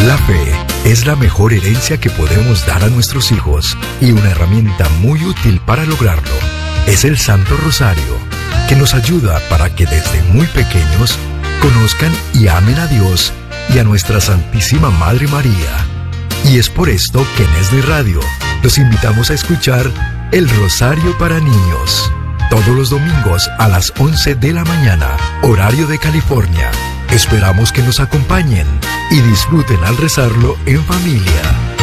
La fe es la mejor herencia que podemos dar a nuestros hijos y una herramienta muy útil para lograrlo es el Santo Rosario, que nos ayuda para que desde muy pequeños conozcan y amen a Dios y a nuestra Santísima Madre María. Y es por esto que en ESNE Radio los invitamos a escuchar El Rosario para Niños, todos los domingos a las 11 de la mañana, horario de California. Esperamos que nos acompañen y disfruten al rezarlo en familia.